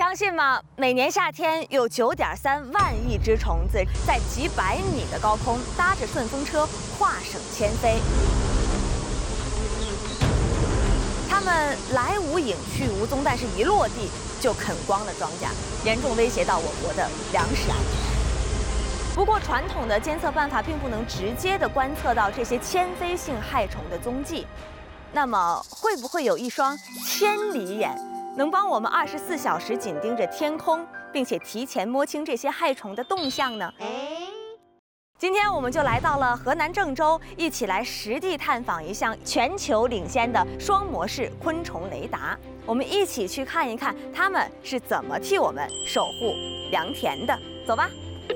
相信吗？每年夏天有9.3万亿只虫子在几百米的高空搭着顺风车跨省迁飞，它们来无影去无踪，但是一落地就啃光了庄稼，严重威胁到我国的粮食安全。不过，传统的监测办法并不能直接的观测到这些迁飞性害虫的踪迹。那么，会不会有一双千里眼，能帮我们24小时紧盯着天空，并且提前摸清这些害虫的动向呢？今天我们就来到了河南郑州，一起来实地探访一项全球领先的双模式昆虫雷达。我们一起去看一看它们是怎么替我们守护良田的。走吧。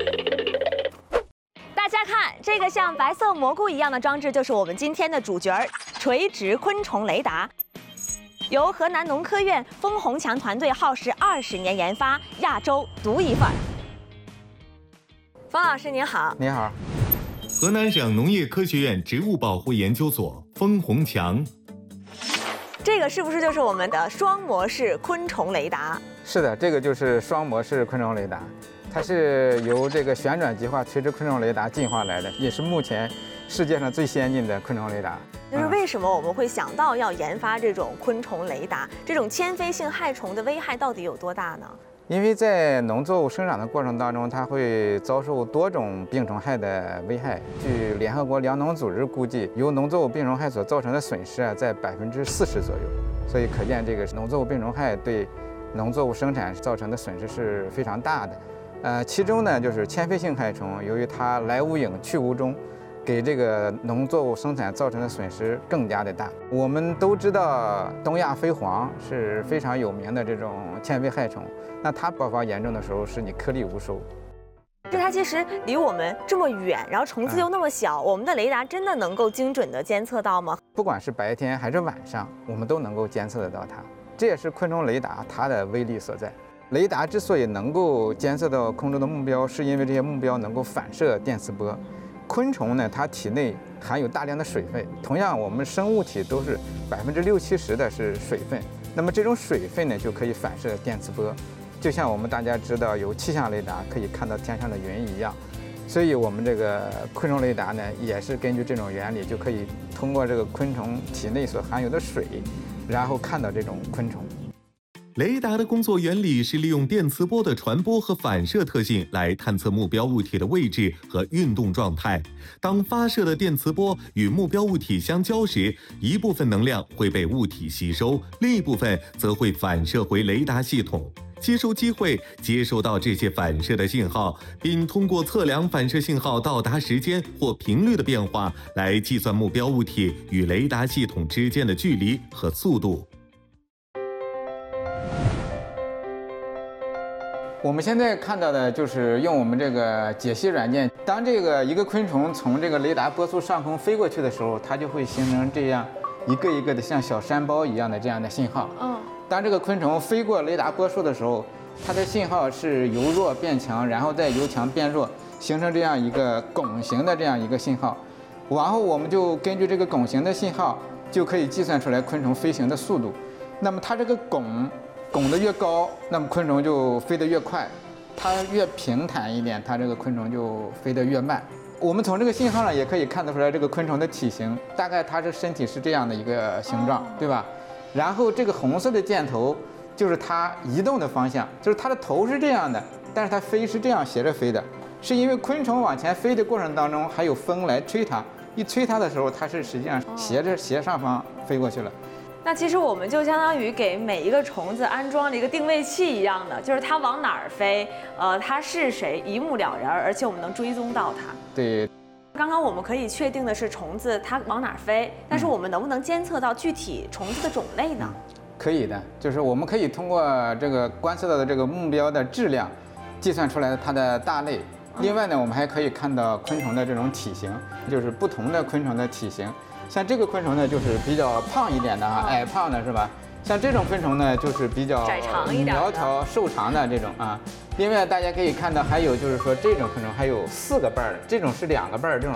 大家看，这个像白色蘑菇一样的装置，就是我们今天的主角——垂直昆虫雷达。由河南农科院封宏强团队耗时20年研发，亚洲独一份。封老师您好。 你好。 河南省农业科学院植物保护研究所封宏强。 这个是不是就是我们的双模式昆虫雷达？ 是的，这个就是双模式昆虫雷达，它是由这个旋转极化垂直昆虫雷达进化来的，也是目前世界上最先进的昆虫雷达。 就是为什么我们会想到要研发这种昆虫雷达？这种迁飞性害虫的危害到底有多大呢？ 因为在农作物生长的过程当中，它会遭受多种病虫害的危害。据联合国粮农组织估计，由农作物病虫害所造成的损失在40%左右。所以可见这个农作物病虫害对农作物生产造成的损失是非常大的。其中呢，就是迁飞性害虫，由于它来无影去无踪，给这个农作物生产造成的损失更加的大。我们都知道东亚飞蝗是非常有名的这种迁飞害虫，那它爆发严重的时候是你颗粒无收。 就它其实离我们这么远，然后虫子又那么小，我们的雷达真的能够精准的监测到吗？ 不管是白天还是晚上，我们都能够监测得到它。这也是昆虫雷达它的威力所在。雷达之所以能够监测到空中的目标，是因为这些目标能够反射电磁波。昆虫呢，它体内含有大量的水分，同样我们生物体都是60%-70%的是水分，那么这种水分呢就可以反射电磁波，就像我们大家知道有气象雷达可以看到天上的云一样，所以我们这个昆虫雷达呢也是根据这种原理，就可以通过这个昆虫体内所含有的水，然后看到这种昆虫。 雷达的工作原理是利用电磁波的传播和反射特性来探测目标物体的位置和运动状态。当发射的电磁波与目标物体相交时，一部分能量会被物体吸收，另一部分则会反射回雷达系统。接收机会接收到这些反射的信号，并通过测量反射信号到达时间或频率的变化，来计算目标物体与雷达系统之间的距离和速度。 我们现在看到的就是用我们这个解析软件，当这个一个昆虫从这个雷达波束上空飞过去的时候，它就会形成这样一个一个的像小山包一样的这样的信号。当这个昆虫飞过雷达波束的时候，它的信号是由弱变强，然后再由强变弱，形成这样一个拱形的这样一个信号。然后我们就根据这个拱形的信号，就可以计算出来昆虫飞行的速度。那么它这个拱得越高，那么昆虫就飞得越快；它越平坦一点，它这个昆虫就飞得越慢。我们从这个信号上也可以看得出来，这个昆虫的体型，大概它的身体是这样的一个形状，对吧？然后这个红色的箭头就是它移动的方向，就是它的头是这样的，但是它飞是这样斜着飞的，是因为昆虫往前飞的过程当中还有风来吹它，一吹它的时候，它是实际上斜上方飞过去了。 那其实我们就相当于给每一个虫子安装了一个定位器一样的，就是它往哪儿飞，它是谁一目了然，而且我们能追踪到它。 对。 刚刚我们可以确定的是虫子它往哪儿飞，但是我们能不能监测到具体虫子的种类呢？ 可以的，就是我们可以通过这个观测到的这个目标的质量，计算出来它的大类。另外呢，我们还可以看到昆虫的这种体型，就是不同的昆虫的体型。像这个昆虫呢，就是比较胖一点的啊，矮胖的是吧？像这种昆虫呢，就是比较窄长一点、 苗条瘦长的这种啊。另外大家可以看到，还有就是说这种昆虫还有4个瓣儿，这种是2个瓣儿，这种